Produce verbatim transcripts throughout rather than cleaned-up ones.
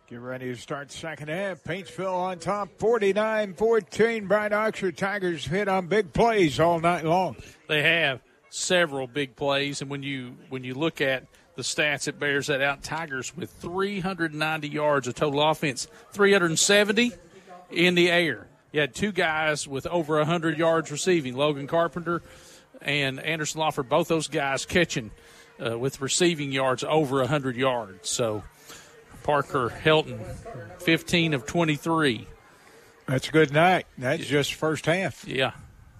Get ready to start the second half. Paintsville on top, forty-nine fourteen. Bright Oxford Tigers hit on big plays all night long. They have several big plays, and when you when you look at the stats, it bears that out. Tigers with three hundred ninety yards of total offense, three hundred seventy in the air. You had two guys with over one hundred yards receiving, Logan Carpenter and Anderson Lawford, both those guys catching uh, with receiving yards over one hundred yards. So Parker Helton, fifteen of twenty-three. That's a good night. That's just first half. Yeah.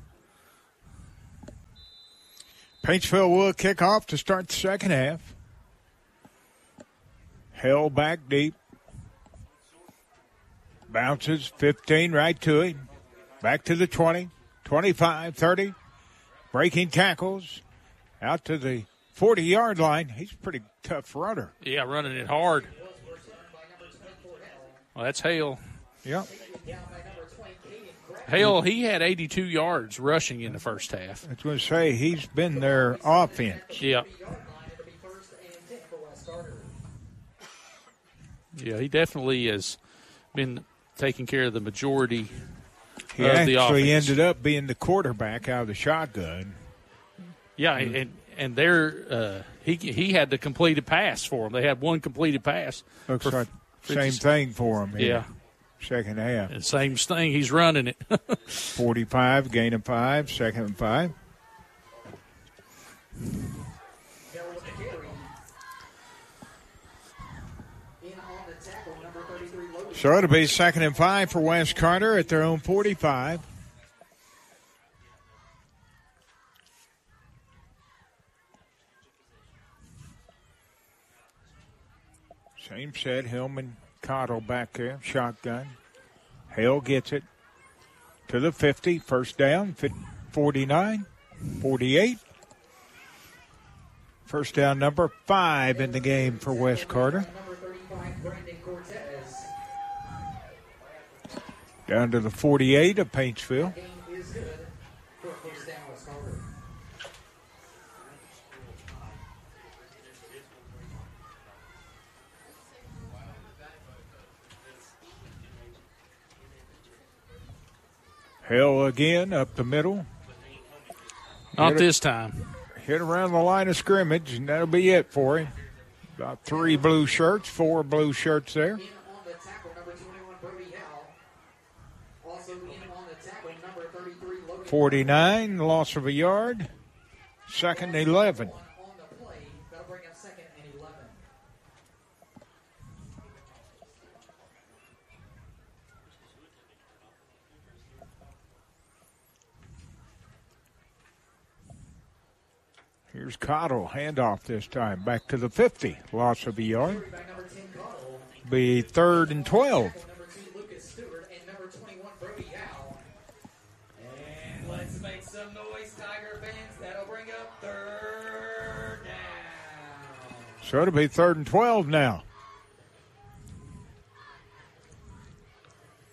Paintsville will kick off to start the second half. Held back deep. Bounces, fifteen right to him. Back to the twenty, twenty-five, thirty. Breaking tackles. Out to the forty-yard line. He's a pretty tough runner. Yeah, running it hard. Well, that's Hale. Yep. Hale, he had eighty-two yards rushing in the first half. I was going to say, he's been their offense. Yeah. Yeah, he definitely has been taking care of the majority he of the offense. He actually ended up being the quarterback out of the shotgun. Yeah, mm-hmm. and and they're uh, he he had the completed pass for them. They had one completed pass. Looks for, like same thing for him. Yeah. Second half. And same thing. He's running it. forty-five, gain of five, second and five. So it'll be second and five for West Carter at their own forty-five. Same set, Hillman, Cottle back there, shotgun. Hale gets it to the fifty, first down, forty-nine, forty-eight. First down number five in the game for West Carter. Down to the forty-eight of Paintsville. Hill again up the middle. Not hit this it, time. Hit around the line of scrimmage, and that'll be it for him. About three blue shirts, four blue shirts there. forty-nine, loss of a yard. Second and eleven. Here's Cottle, handoff this time. Back to the fifty, loss of a yard. Be third and twelve. Let's make some noise, Tiger fans. That'll bring up third down. So it'll be third and twelve now.